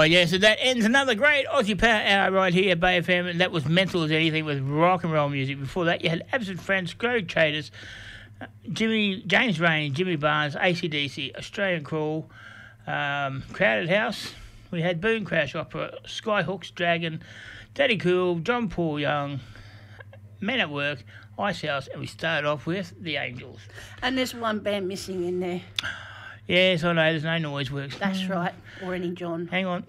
right, yeah, so that ends another great Aussie Power Hour right here at Bay FM, and that was Mental as Anything with rock and roll music. Before that, you had Absent Friends, Grove Traders, James Rain, Jimmy Barnes, AC/DC, Australian Crawl, Crowded House. We had Boom Crash Opera, Skyhooks, Dragon, Daddy Cool, John Paul Young, Men at Work, Icehouse, and we started off with The Angels. And there's one band missing in there. Yes, I know, there's no noise works. That's right, or any John. Hang on.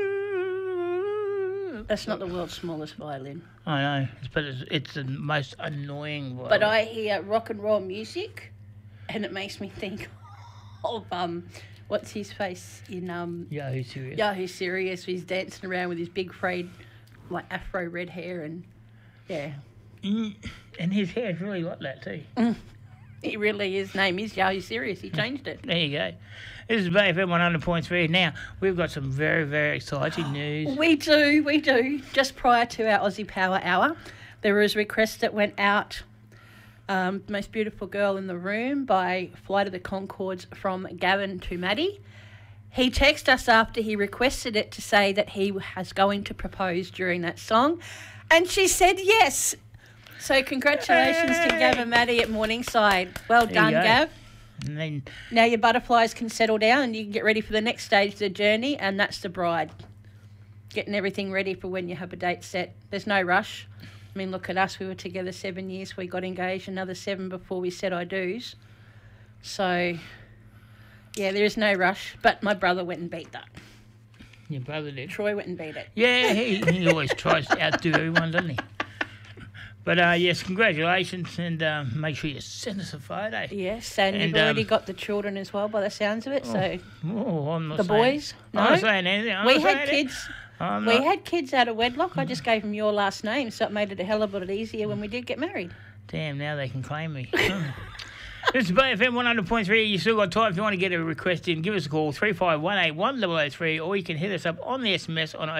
That's not the world's smallest violin. I know, but it's the most annoying violin. But I hear rock and roll music, and it makes me think of what's his face in Yahoo Serious. Yahoo Serious. He's dancing around with his big frayed, like afro red hair, and yeah. And his hair's really like that too. He really, his name is Yahoo Serious. He changed it. There you go. This is Bay FM 100.3. Now, we've got some very, very exciting news. We do. Just prior to our Aussie Power Hour, there was a request that went out, Most Beautiful Girl in the Room by Flight of the Conchords from Gavin to Maddie. He texted us after he requested it to say that he was going to propose during that song, and she said yes. So congratulations to Gav and Maddie at Morningside. Well done, Gav. And then, now your butterflies can settle down and you can get ready for the next stage of the journey, and that's the bride. Getting everything ready for when you have a date set. There's no rush. I mean, look at us. We were together 7 years. We got engaged another 7 before we said I do's. So, yeah, there is no rush. But my brother went and beat that. Your brother did? Troy went and beat it. Yeah, he always tries to outdo everyone, doesn't he? But, yes, congratulations, and make sure you send us a photo. Yes, and you've already got the children as well by the sounds of it, so... I'm not the saying, boys? No? I'm not saying anything. We had kids out of wedlock. I just gave them your last name, so it made it a hell of a lot easier when we did get married. Damn, now they can claim me. This is Bay FM 100.3. You still got time if you want to get a request in. Give us a call, 35181003, or you can hit us up on the SMS on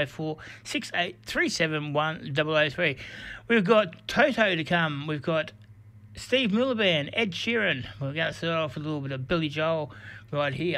0468371003. We've got Toto to come. We've got Steve Miller Band, Ed Sheeran. We're going to start off with a little bit of Billy Joel right here.